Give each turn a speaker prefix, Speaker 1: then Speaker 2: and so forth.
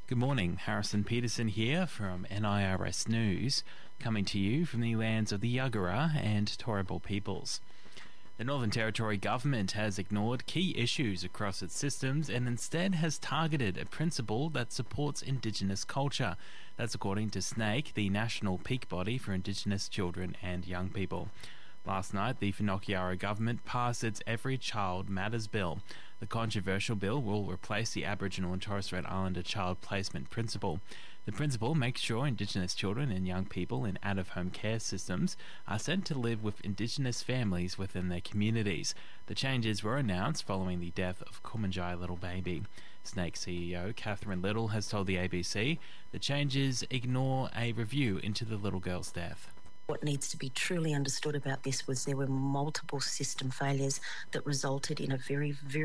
Speaker 1: Good morning, Harrison Peterson here from NIRS News, coming to you from the lands of the Yagara and Turrbal peoples. The Northern Territory government has ignored key issues across its systems and instead has targeted a principle that supports Indigenous culture. That's according to SNAICC, the national peak body for Indigenous children and young people. Last night, the Whanakiara government passed its Every Child Matters Bill. The controversial bill will replace the Aboriginal and Torres Strait Islander child placement principle. The principle makes sure Indigenous children and young people in out-of-home care systems are sent to live with Indigenous families within their communities. The changes were announced following the death of Kumanjai Little Baby. SNAICC CEO Catherine Little has told the ABC the changes ignore a review into the little girl's death.
Speaker 2: What needs to be truly understood about this was there were multiple system failures that resulted in a very